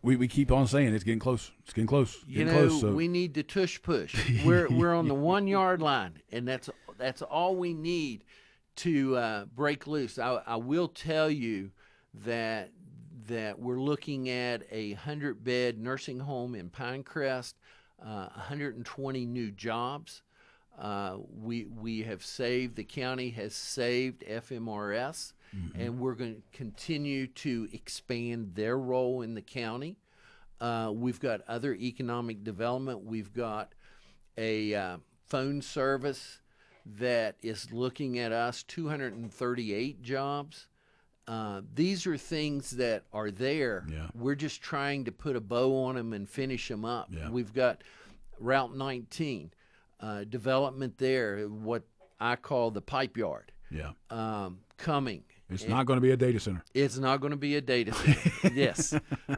we keep on saying it's getting close. It's getting close. You Getting know, close. So we need to tush push. We're on the 1 yard line, and that's all we need to break loose. I will tell you that we're looking at a 100-bed nursing home in Pinecrest, 120 new jobs. We have saved, the county has saved FMRS, and we're going to continue to expand their role in the county. We've got other economic development. We've got a phone service that is looking at us 238 jobs. These are things that are there. Yeah. We're just trying to put a bow on them and finish them up. Yeah. We've got Route 19 development there, what I call the pipe yard, yeah, coming. it's not going to be a data center. It's not going to be a data center. Yes.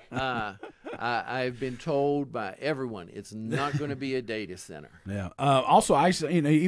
I've been told by everyone it's not going to be a data center. Yeah. Also, I've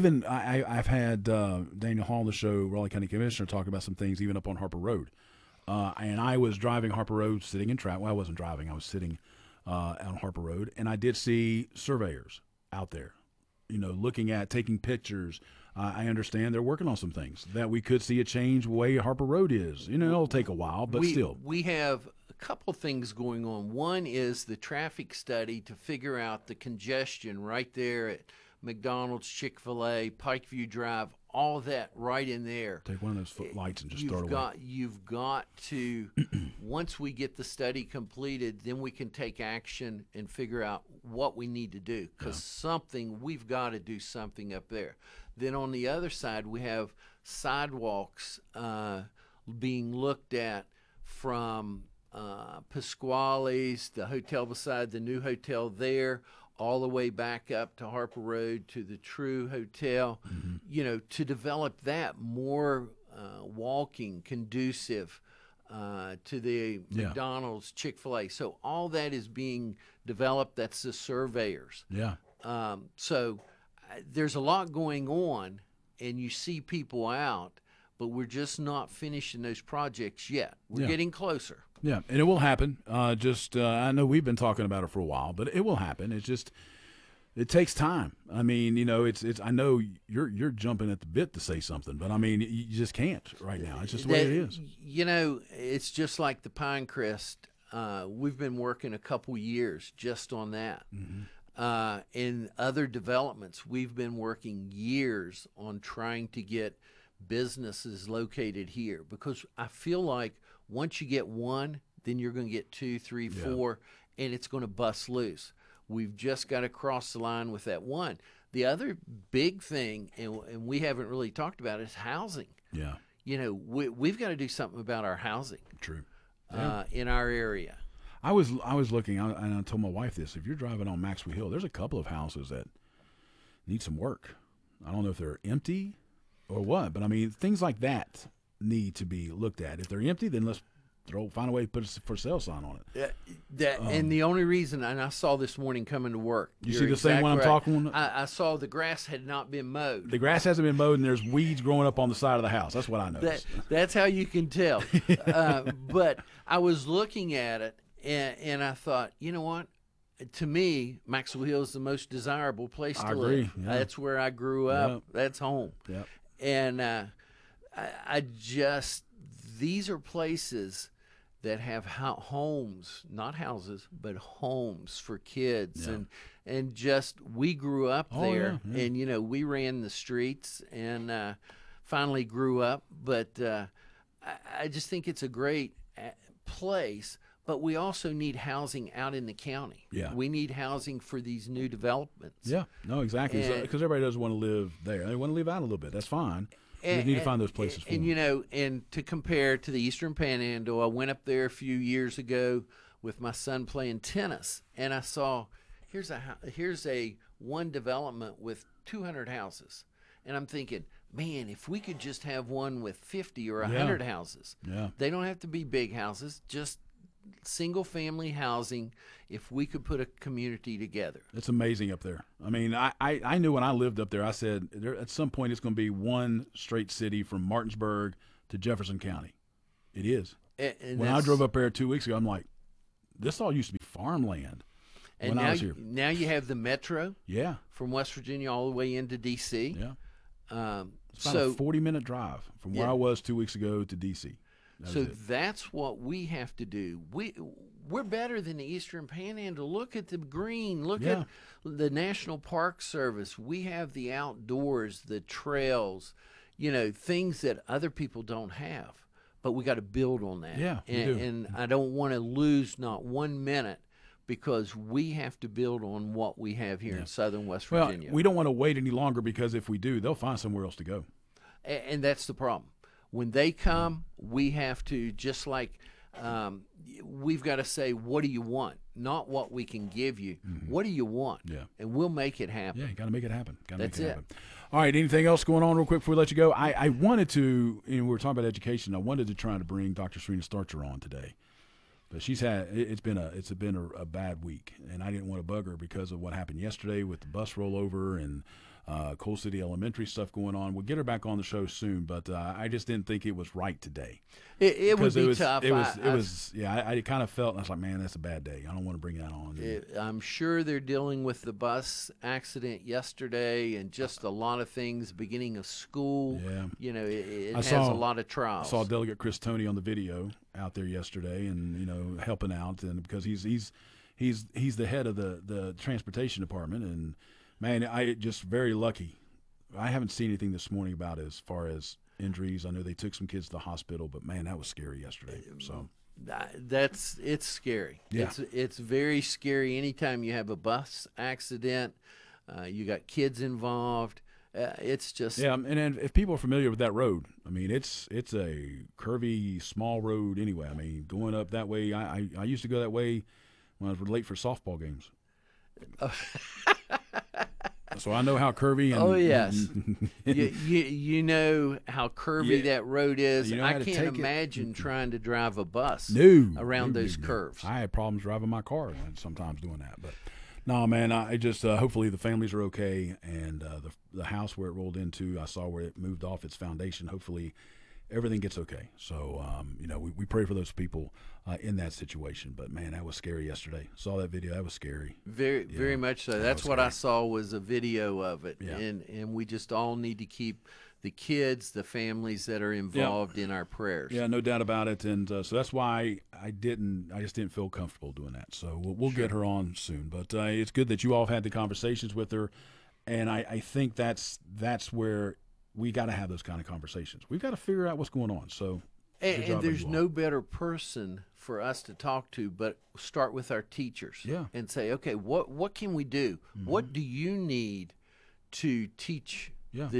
had Daniel Hall on the show, Raleigh County Commissioner, talking about some things even up on Harper Road. And I was driving Harper Road, sitting in traffic. Well, I wasn't driving. I was sitting on Harper Road, and I did see surveyors out there, looking at, taking pictures. I understand they're working on some things that we could see a change the way Harper Road is. It'll take a while, but still. We have a couple things going on. One is the traffic study to figure out the congestion right there at McDonald's, Chick-fil-A, Pikeview Drive, all that right in there. Take one of those footlights and just throw it away. You've got to, once we get the study completed, then we can take action and figure out what we need to do, because we've got to do something up there. Then on the other side, we have sidewalks being looked at from Pasquale's, the hotel beside the new hotel there, all the way back up to Harper Road to the True Hotel, to develop that more walking conducive to the McDonald's, Chick-fil-A. So all that is being developed. That's the surveyors. Yeah. So there's a lot going on, and you see people out, but we're just not finishing those projects yet. We're getting closer. Yeah, and it will happen. I know we've been talking about it for a while, but it will happen. It's just, it takes time. I mean, it's. I know you're jumping at the bit to say something, but I mean, you just can't right now. It's just the way it is. It's just like the Pinecrest. We've been working a couple years just on that. In other developments, we've been working years on trying to get businesses located here, because I feel like once you get one, then you're going to get 2, 3, 4, and it's going to bust loose. We've just got to cross the line with that one. The other big thing, and we haven't really talked about, is housing. Yeah. We've got to do something about our housing. True. In our area. I was looking, and I told my wife this. If you're driving on Maxwell Hill, there's a couple of houses that need some work. I don't know if they're empty or what, but I mean, things like that need to be looked at. If they're empty, then let's find a way to put a for sale sign on it. And the only reason, and I saw this morning coming to work. You see the same one I'm talking about? I saw the grass had not been mowed. The grass hasn't been mowed, and there's weeds growing up on the side of the house. That's what I noticed. That's how you can tell. But I was looking at it, and I thought, you know what? To me, Maxwell Hill is the most desirable place to live. Yeah. That's where I grew up. Yep. That's home. Yep. And I just, these are places that have homes, not houses, but homes for kids. And just, we grew up there, and, we ran the streets and finally grew up. But I just think it's a great place. But we also need housing out in the county. Yeah. We need housing for these new developments. Yeah, no, exactly. Because everybody doesn't want to live there. They want to live out a little bit. That's fine. We just need to find those places for them. And to compare to the Eastern Panhandle, I went up there a few years ago with my son playing tennis, and I saw here's a one development with 200 houses, and I'm thinking, man, if we could just have one with 50 or 100 houses. Yeah. They don't have to be big houses, just single family housing. If we could put a community together, it's amazing up there. I mean, I knew when I lived up there, I said at some point it's going to be one straight city from Martinsburg to Jefferson County. It is. And when I drove up there 2 weeks ago, I'm like, this all used to be farmland. And when I was here. now you have the metro Yeah, from West Virginia all the way into D.C. yeah. It's about a 40-minute drive from where I was 2 weeks ago to D.C. That's what we have to do. We're better than the Eastern Panhandle. Look at the green. Look at the National Park Service. We have the outdoors, the trails, things that other people don't have. But we got to build on that. Yeah, we do. And I don't want to lose not 1 minute, because we have to build on what we have here in southern West Virginia. Well, we don't want to wait any longer, because if we do, they'll find somewhere else to go. And that's the problem. When they come, we have to, just like we've got to say, what do you want? Not what we can give you. Mm-hmm. What do you want? Yeah. And we'll make it happen. Yeah, you got to make it happen. That's it. All right, anything else going on real quick before we let you go? I wanted to, we were talking about education. I wanted to try to bring Dr. Serena Starcher on today. But it's been a bad week, and I didn't want to bug her because of what happened yesterday with the bus rollover and Coal City Elementary stuff going on. We'll get her back on the show soon, but I just didn't think it was right today. It would be tough. I kind of felt, I was like, man, that's a bad day. I don't want to bring that on. I'm sure they're dealing with the bus accident yesterday and just a lot of things, beginning of school. Yeah. It has a lot of trials. I saw Delegate Chris Toney on the video out there yesterday, and helping out, and because he's the head of the transportation department, and man, I just very lucky. I haven't seen anything this morning about as far as injuries. I know they took some kids to the hospital, but man, that was scary yesterday. So it's scary. Yeah. It's very scary anytime you have a bus accident. You got kids involved. It's just and if people are familiar with that road, I mean, it's a curvy, small road anyway. I mean, going up that way, I used to go that way when I was late for softball games. So I know how curvy. And, oh yes, you know how curvy that road is. I can't imagine trying to drive a bus around those curves. I had problems driving my car sometimes doing that, but. No, man, I just hopefully the families are okay, and the house where it rolled into, I saw where it moved off its foundation. Hopefully everything gets okay. So, we pray for those people in that situation. But, man, that was scary yesterday. Saw that video. That was scary. Very much so. That's what I saw was a video of it. Yeah. And we just all need to keep the kids, the families that are involved in our prayers. Yeah, no doubt about it. And so that's why I just didn't feel comfortable doing that. So we'll get her on soon. But it's good that you all have had the conversations with her. And I think that's where we got to have those kind of conversations. We've got to figure out what's going on. So and there's no better person for us to talk to but start with our teachers. Yeah. And say, okay, what can we do? Mm-hmm. What do you need to teach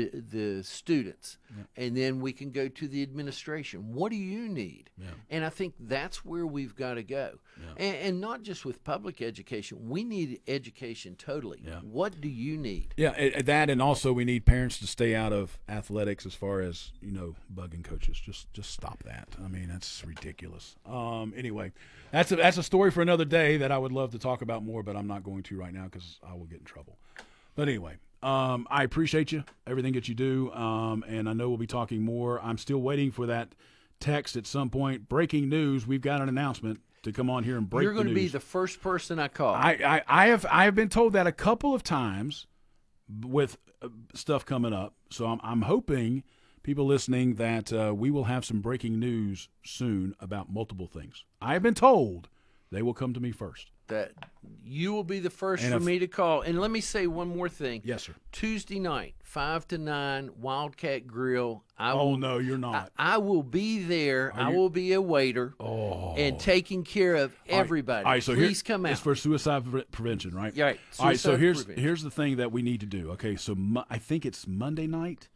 the students? And then we can go to the administration. What do you need? And I think that's where we've got to go. And not just with public education. We need education totally. What do you need? That, and also we need parents to stay out of athletics as far as bugging coaches. Just stop that. I mean, that's ridiculous. Anyway, that's a story for another day that I would love to talk about more, but I'm not going to right now because I will get in trouble. But anyway, I appreciate you, everything that you do, and I know we'll be talking more. I'm still waiting for that text at some point. Breaking news, we've got an announcement to come on here and break the news. You're going to be the first person I call. I have been told that a couple of times with stuff coming up, so I'm hoping, people listening, that we will have some breaking news soon about multiple things. I have been told they will come to me first. That you will be the first for me to call. And let me say one more thing. Yes, sir. Tuesday night, 5 to 9, Wildcat Grill. No, you're not. I will be there. I will be a waiter and taking care of everybody. All right, so please come out. It's for suicide prevention, right? Yeah, right. All right, so here's the thing that we need to do. Okay, so I think it's Monday night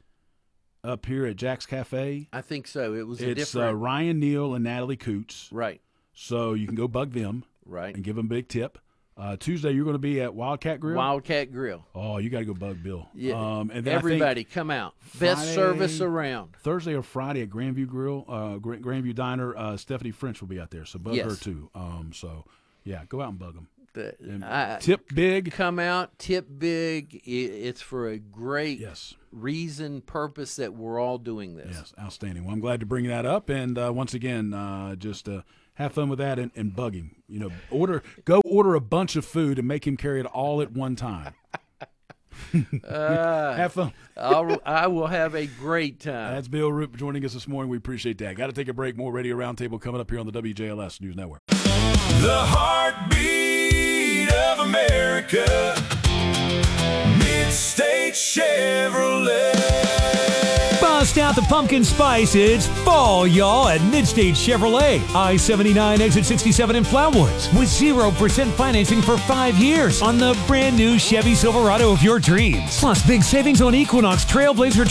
up here at Jack's Cafe. I think so. It's Ryan Neal and Natalie Coots. Right. So you can go bug them. Right. And give them a big tip. Tuesday, you're going to be at Wildcat Grill? Wildcat Grill. Oh, you got to go bug Bill. Yeah. And then everybody, come out. Best service around. Thursday or Friday at Grandview Grill, Grandview Diner, Stephanie French will be out there. So bug her too. Go out and bug them. Tip big. Come out, tip big. It's for a great reason, purpose that we're all doing this. Yes, outstanding. Well, I'm glad to bring that up. And once again, have fun with that and bug him. Go order a bunch of food and make him carry it all at one time. Have fun. I will have a great time. That's Bill Root joining us this morning. We appreciate that. Got to take a break. More Radio Roundtable coming up here on the WJLS News Network. The heartbeat of America, Mid-State Chevrolet. Bust out the pumpkin spice. It's fall, y'all, at Mid-State Chevrolet. I-79 exit 67 in Flatwoods with 0% financing for 5 years on the brand new Chevy Silverado of your dreams. Plus big savings on Equinox, Trailblazer,